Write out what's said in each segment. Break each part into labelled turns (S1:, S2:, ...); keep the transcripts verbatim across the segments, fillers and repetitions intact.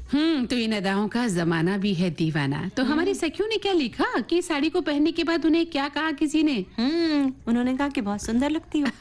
S1: हम्म तो इन अदाओं का जमाना भी है दीवाना। तो हमारी सखियों ने क्या लिखा कि साड़ी को पहनने के बाद उन्हें क्या कहा किसी ने?
S2: हम्म उन्होंने कहा कि बहुत सुंदर लगती हो।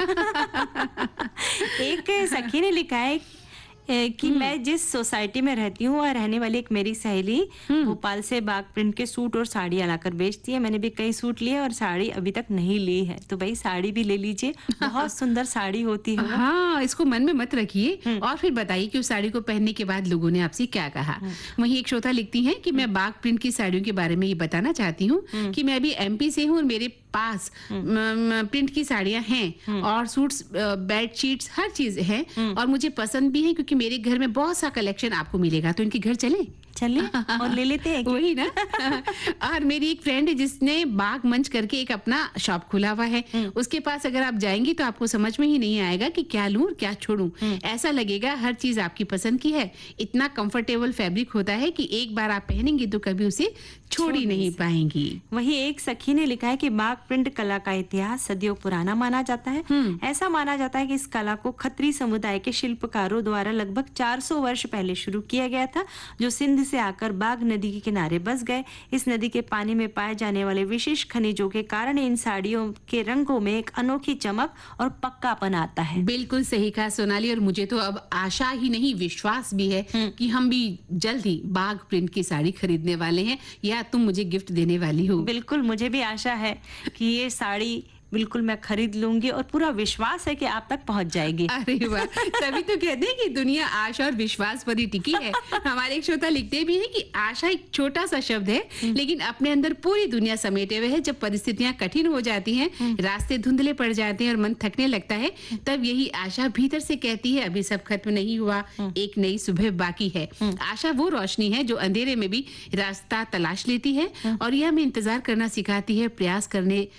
S2: एक सखी ने लिखा है ए, कि मैं जिस सोसाइटी में रहती हूँ वहाँ रहने वाली एक मेरी सहेली भोपाल से बाग प्रिंट के सूट और साड़ियाँ लाकर बेचती है। मैंने भी कई सूट लिए और साड़ी अभी तक नहीं ली है, तो भाई साड़ी भी ले लीजिए, बहुत सुंदर साड़ी होती है वो।
S1: हाँ, इसको मन में मत रखिए और फिर बताइए कि उस साड़ी को पहनने के बाद लोगों ने आपसे क्या कहा। वहीं एक श्रोता लिखती हैं कि मैं बाग प्रिंट की साड़ियों के बारे में ये बताना चाहती हूँ कि मैं अभी एमपी से हूँ और मेरे पास प्रिंट की साड़ियाँ हैं और सूट्स, बेडशीट्स, हर चीज है और मुझे पसंद भी है क्योंकि मेरे घर में बहुत सा कलेक्शन आपको मिलेगा। तो इनके घर चले
S2: चलिए और ले लेते हैं।
S1: वही ना। और मेरी एक फ्रेंड है जिसने बाग मंच करके एक अपना शॉप खुला हुआ है, उसके पास अगर आप जाएंगी तो आपको समझ में ही नहीं आएगा कि क्या लूं और क्या छोड़ूं। ऐसा लगेगा हर चीज आपकी पसंद की है। इतना कंफर्टेबल फैब्रिक होता है कि एक बार आप पहनेंगी तो कभी उसे छोड़ ही नहीं पाएंगी।
S2: वही एक सखी ने लिखा है कि बाग प्रिंट कला का इतिहास सदियों पुराना माना जाता है। ऐसा माना जाता है कि इस कला को खत्री समुदाय के शिल्पकारों द्वारा लगभग चार सौ वर्ष पहले शुरू किया गया था, जो सिंध से आकर बाग नदी के किनारे बस गए। इस नदी के पानी में पाए जाने वाले विशेष खनिजों के कारण इन साड़ियों के रंगों में एक अनोखी चमक और पक्कापन आता है।
S1: बिल्कुल सही कहा सोनाली, और मुझे तो अब आशा ही नहीं विश्वास भी है कि हम भी जल्द ही बाग प्रिंट की साड़ी खरीदने वाले हैं या तुम मुझे गिफ्ट देने वाली हो।
S2: बिल्कुल, मुझे भी आशा है कि ये साड़ी बिल्कुल मैं खरीद लूंगी और पूरा विश्वास है कि आप तक पहुंच जाएगी।
S1: अरे वाह, तभी तो कहते हैं कि दुनिया आशा और विश्वास पर ही टिकी है। हमारे एक श्रोता लिखते भी हैं कि आशा एक छोटा सा शब्द है लेकिन अपने अंदर पूरी दुनिया समेटे हुए है। जब परिस्थितियां कठिन हो जाती हैं, रास्ते धुंधले पड़ जाते हैं और मन थकने लगता है, तब यही आशा भीतर से कहती है अभी सब खत्म नहीं हुआ, एक नई सुबह बाकी है। आशा वो रोशनी है जो अंधेरे में भी रास्ता तलाश लेती है और यह हमें इंतजार करना सिखाती है, प्रयास करने